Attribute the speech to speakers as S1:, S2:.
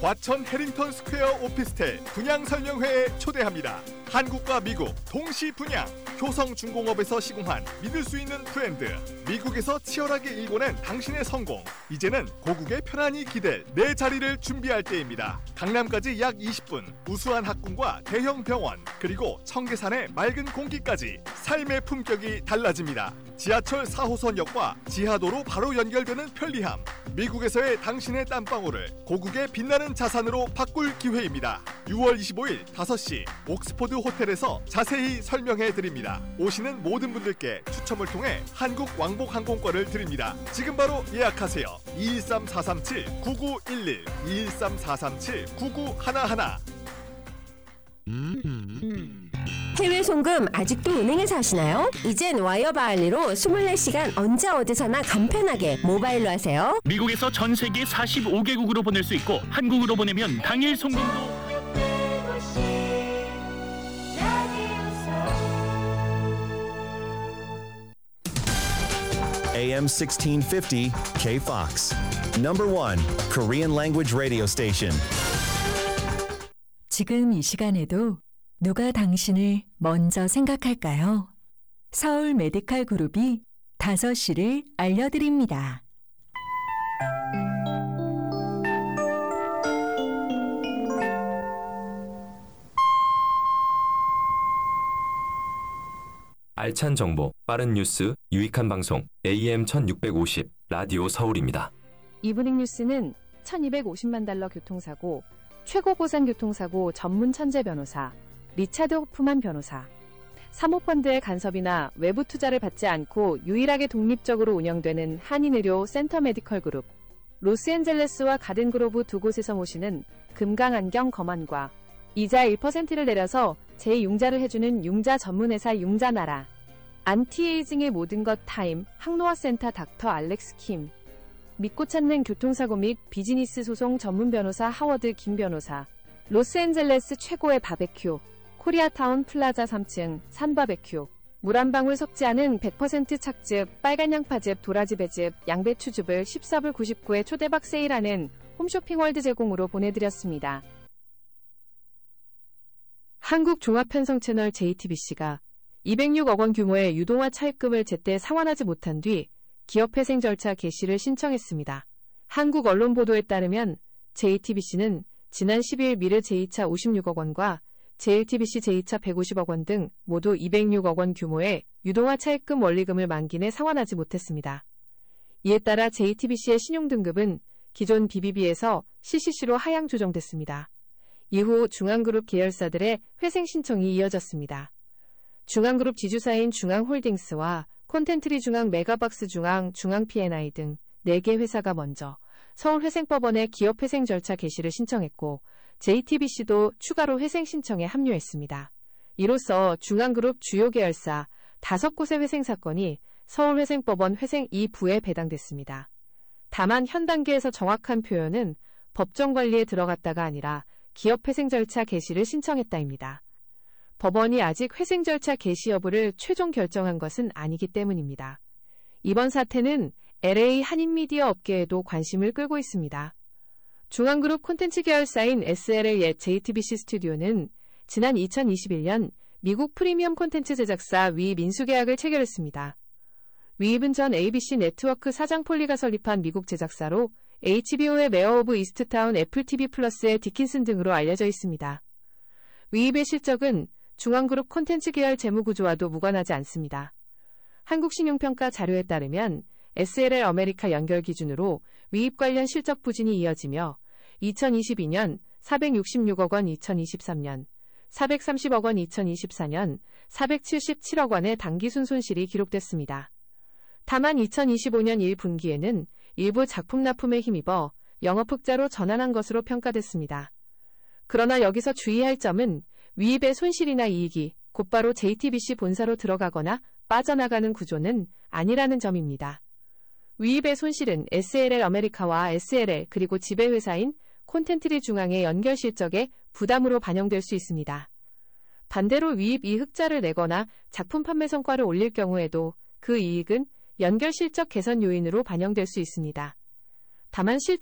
S1: 과천 해링턴 스퀘어 오피스텔 분양 설명회에 초대합니다. 한국과 미국 동시 분양. 효성중공업에서 시공한 믿을 수 있는 브랜드. 미국에서 치열하게 일궈낸 당신의 성공. 이제는 고국에 편안히 기댈 내 자리를 준비할 때입니다. 강남까지 약 20분. 우수한 학군과 대형 병원, 그리고 청계산의 맑은 공기까지 삶의 품격이 달라집니다. 지하철 4호선역과 지하도로 바로 연결되는 편리함. 미국에서의 당신의 땀방울을 고국의 빛나는 자산으로 바꿀 기회입니다. 6월 25일 5시 옥스포드 호텔에서 자세히 설명해 드립니다. 오시는 모든 분들께 추첨을 통해 한국 왕복 항공권을 드립니다. 지금 바로 예약하세요. 213-437-9911 213-437-9911.
S2: 해외 송금 아직도 은행에서 하시나요? 이젠 와이어바 알리로 24시간 언제 어디서나 간편하게 모바일로 하세요.
S3: 미국에서 전 세계 45개국으로 보낼 수 있고 한국으로 보내면 당일 송금도.
S4: AM 1650 K-Fox. Number 1 Korean language radio station.
S5: 지금 이 시간에도 누가 당신을 먼저 생각할까요? 서울 메디칼 그룹이 5시를 알려드립니다.
S6: 알찬 정보, 빠른 뉴스, 유익한 방송 AM 1650 라디오 서울입니다.
S7: 이브닝 뉴스는 1250만 달러 교통사고, 최고 보상 교통사고 전문 천재 변호사, 리차드 호프만 변호사, 사모펀드의 간섭이나 외부 투자를 받지 않고 유일하게 독립적으로 운영되는 한인의료 센터 메디컬 그룹, 로스앤젤레스와 가든그로브 두 곳에서 모시는 금강안경 검안과 이자 1%를 내려서 재융자를 해주는 융자 전문회사 융자나라, 안티에이징의 모든 것 타임 항노화센터 닥터 알렉스 킴, 믿고 찾는 교통사고 및 비즈니스 소송 전문 변호사 하워드 김 변호사, 로스앤젤레스 최고의 바베큐 코리아타운 플라자 3층 산바베큐, 물 한 방울 섞지 않은 100% 착즙 빨간 양파즙 도라지 배즙 양배추즙을 14불 99에 초대박 세일하는 홈쇼핑월드 제공으로 보내드렸습니다. 한국종합편성채널 JTBC가 206억 원 규모의 유동화 차입금을 제때 상환하지 못한 뒤 기업회생 절차 개시를 신청했습니다. 한국 언론 보도에 따르면 JTBC는 지난 12일 미르 제2차 56억 원과 JTBC 제2차 150억 원 등 모두 206억 원 규모의 유동화 차입금 원리금을 만기 내 상환하지 못했습니다. 이에 따라 JTBC의 신용등급은 기존 BBB에서 CCC로 하향 조정됐습니다. 이후 중앙그룹 계열사들의 회생 신청이 이어졌습니다. 중앙그룹 지주사인 중앙홀딩스와 콘텐트리 중앙 메가박스 중앙, 중앙 P&I 등 4개 회사가 먼저 서울회생법원에 기업회생 절차 개시를 신청했고 JTBC도 추가로 회생 신청에 합류했습니다. 이로써 중앙그룹 주요 계열사 5곳의 회생 사건이 서울회생법원 회생 2부에 배당됐습니다. 다만 현 단계에서 정확한 표현은 법정 관리에 들어갔다가 아니라 기업회생 절차 개시를 신청했다입니다. 법원이 아직 회생 절차 개시 여부를 최종 결정한 것은 아니기 때문입니다. 이번 사태는 LA 한인미디어 업계에도 관심을 끌고 있습니다. 중앙그룹 콘텐츠 계열사인 SL의 옛 JTBC 스튜디오는 지난 2021년 미국 프리미엄 콘텐츠 제작사 위입 인수계약을 체결했습니다. 위입은 전 ABC 네트워크 사장 폴리가 설립한 미국 제작사로 HBO의 메어 오브 이스트타운, 애플 TV 플러스의 디킨슨 등으로 알려져 있습니다. 위입의 실적은 중앙그룹 콘텐츠 계열 재무구조와도 무관하지 않습니다. 한국신용평가 자료에 따르면 SLL 아메리카 연결 기준으로 위입 관련 실적 부진이 이어지며 2022년 466억 원, 2023년 430억 원, 2024년 477억 원의 당기순 손실이 기록됐습니다. 다만 2025년 1분기에는 일부 작품 납품에 힘입어 영업흑자로 전환한 것으로 평가됐습니다. 그러나 여기서 주의할 점은 위입의 손실이나 이익이 곧바로 JTBC 본사로 들어가거나 빠져나가는 구조는 아니라는 점입니다. 위입의 손실은 SLL 아메리카와 SLL 그리고 지배회사인 콘텐트리 중앙의 연결 실적에 부담으로 반영될 수 있습니다. 반대로 위입 이흑자를 내거나 작품 판매 성과를 올릴 경우에도 그 이익은 연결 실적 개선 요인으로 반영될 수 있습니다. 다만 실적